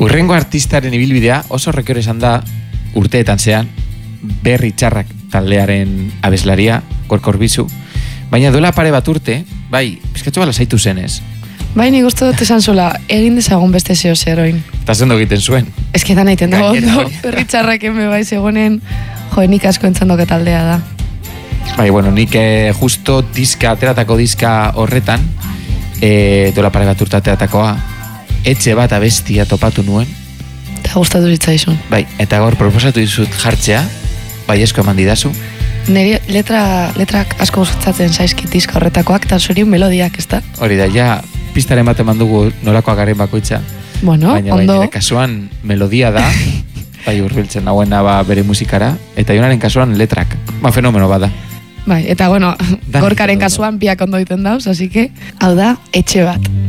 Urrengo artistaren ibilbidea oso rekero izan da urteetan zean, Berri Txarrak taldearen abeslaria, Gorka Urbizu, baina duela pare bat urte, bai, pizkatxo bala zaitu zenez. Bai, nik uste dut esan zula, egin dezagun beste zeo zeroin. Eta zendo egiten zuen. Ez que da nahi tendago ondo, Berri Txarrak enbe bai zegoenen, nik asko entzandoke taldea da. Bai, bueno, nik justo ateratako diska horretan, duela pare bat urte ateratakoa, etxe bat abestia topatu nuen. Eta gustatu zitzaizun. Bai, eta gaur proposatu dizut jartzea, bai esko eman didazu. Neri letrak asko gustatzen zaizkit diska horretakoak, eta zuri melodiak, ez da? Hori da, ja, pistaren bat eman dugu nolakoa garen bakoitza. Bueno, baina, ondo. Baina, kasuan melodia da, bai urbiltzen nagoena bere musikara, eta Jonaren kasuan letrak. Fenomeno bada. Bai, eta bueno, Gorkaren kasuan biak ondo egiten dauz, así que, hau da, etxe bat.